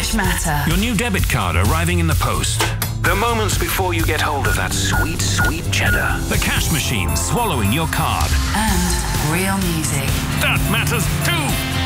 which matter. Your new debit card arriving in the post. The moments before you get hold of that sweet, sweet cheddar. The cash machine swallowing your card. And real music. That matters too.